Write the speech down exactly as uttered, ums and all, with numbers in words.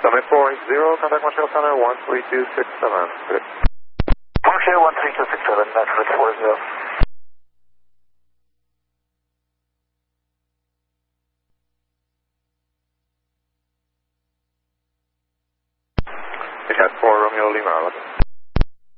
Summit four eight zero, contact Montreal Center one three two six seven. Good. Montreal one three two six seven, Metric four zero. We had four Romeo Lima.